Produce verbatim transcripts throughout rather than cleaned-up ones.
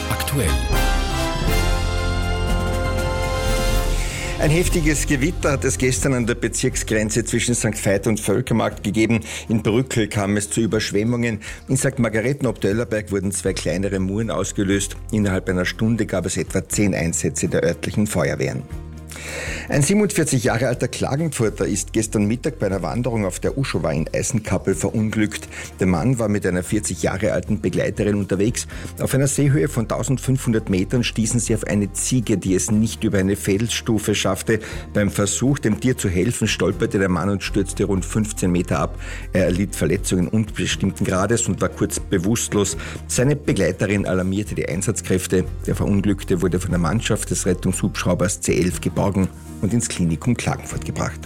aktuell. Ein heftiges Gewitter hat es gestern an der Bezirksgrenze zwischen Sankt Veit und Völkermarkt gegeben. In Brückl kam es zu Überschwemmungen. In Sankt Margarethen ob der Oellerberg wurden zwei kleinere Muren ausgelöst. Innerhalb einer Stunde gab es etwa zehn Einsätze der örtlichen Feuerwehren. Ein siebenundvierzig Jahre alter Klagenfurter ist gestern Mittag bei einer Wanderung auf der Uschowa in Eisenkappel verunglückt. Der Mann war mit einer vierzig Jahre alten Begleiterin unterwegs. Auf einer Seehöhe von eintausendfünfhundert Metern stießen sie auf eine Ziege, die es nicht über eine Felsstufe schaffte. Beim Versuch, dem Tier zu helfen, stolperte der Mann und stürzte rund fünfzehn Meter ab. Er erlitt Verletzungen unbestimmten Grades und war kurz bewusstlos. Seine Begleiterin alarmierte die Einsatzkräfte. Der Verunglückte wurde von der Mannschaft des Rettungshubschraubers C elf geborgen und ins Klinikum Klagenfurt gebracht.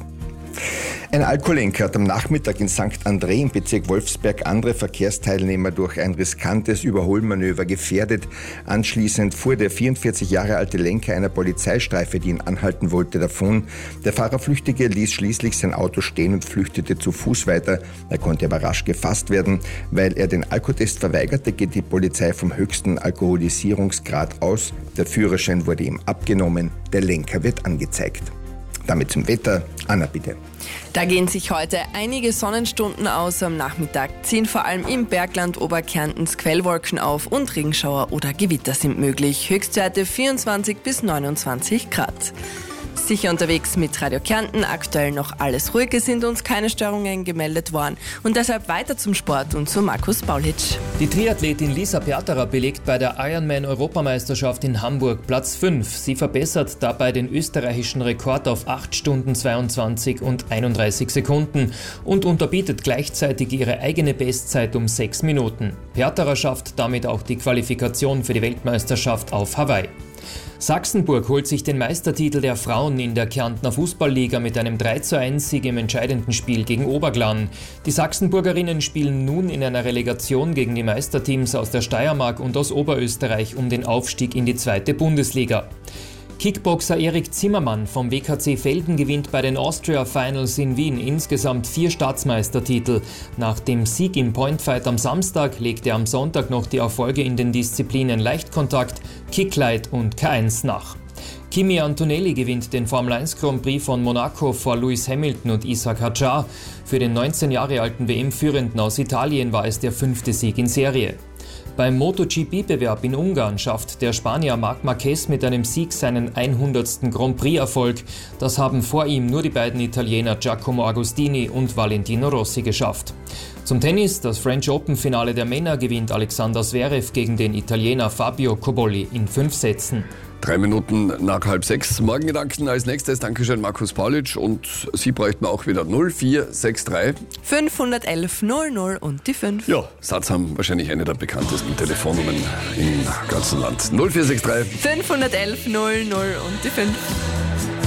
Ein Alkoholenker hat am Nachmittag in Sankt André im Bezirk Wolfsberg andere Verkehrsteilnehmer durch ein riskantes Überholmanöver gefährdet. Anschließend fuhr der vierundvierzig Jahre alte Lenker einer Polizeistreife, die ihn anhalten wollte, davon. Der Fahrerflüchtige ließ schließlich sein Auto stehen und flüchtete zu Fuß weiter. Er konnte aber rasch gefasst werden. Weil er den Alkotest verweigerte, geht die Polizei vom höchsten Alkoholisierungsgrad aus. Der Führerschein wurde ihm abgenommen. Der Lenker wird angezeigt. Damit zum Wetter. Anna, bitte. Da gehen sich heute einige Sonnenstunden aus. Am Nachmittag ziehen vor allem im Bergland Oberkärntens Quellwolken auf und Regenschauer oder Gewitter sind möglich. Höchstwerte vierundzwanzig bis neunundzwanzig Grad. Sicher unterwegs mit Radio Kärnten, aktuell noch alles ruhig, es sind uns keine Störungen gemeldet worden. Und deshalb weiter zum Sport und zu Markus Paulitsch. Die Triathletin Lisa Piatara belegt bei der Ironman-Europameisterschaft in Hamburg Platz fünf. Sie verbessert dabei den österreichischen Rekord auf acht Stunden zweiundzwanzig und einunddreißig Sekunden und unterbietet gleichzeitig ihre eigene Bestzeit um sechs Minuten. Piatara schafft damit auch die Qualifikation für die Weltmeisterschaft auf Hawaii. Sachsenburg holt sich den Meistertitel der Frauen in der Kärntner Fußballliga mit einem drei zu eins Sieg im entscheidenden Spiel gegen Oberglan. Die Sachsenburgerinnen spielen nun in einer Relegation gegen die Meisterteams aus der Steiermark und aus Oberösterreich um den Aufstieg in die zweite Bundesliga. Kickboxer Erik Zimmermann vom W K C Velden gewinnt bei den Austria Finals in Wien insgesamt vier Staatsmeistertitel. Nach dem Sieg im Pointfight am Samstag legt er am Sonntag noch die Erfolge in den Disziplinen Leichtkontakt, Kicklight und K eins nach. Kimi Antonelli gewinnt den Formel eins Grand Prix von Monaco vor Lewis Hamilton und Ishak Hadjar. Für den neunzehn Jahre alten W M-Führenden aus Italien war es der fünfte Sieg in Serie. Beim MotoGP-Bewerb in Ungarn schafft der Spanier Marc Marquez mit einem Sieg seinen hundertsten Grand Prix-Erfolg. Das haben vor ihm nur die beiden Italiener Giacomo Agostini und Valentino Rossi geschafft. Zum Tennis, das French Open-Finale der Männer gewinnt Alexander Zverev gegen den Italiener Fabio Cobolli in fünf Sätzen. Drei Minuten nach halb sechs. Morgengedanken als nächstes. Dankeschön, Markus Paulitsch. Und Sie bräuchten auch wieder null vier sechs drei fünfhundertelf null null und die fünf. Ja, Satz haben wahrscheinlich eine der bekanntesten Telefonnummern im ganzen Land. null vier sechs drei fünfhundertelf null null und die fünf.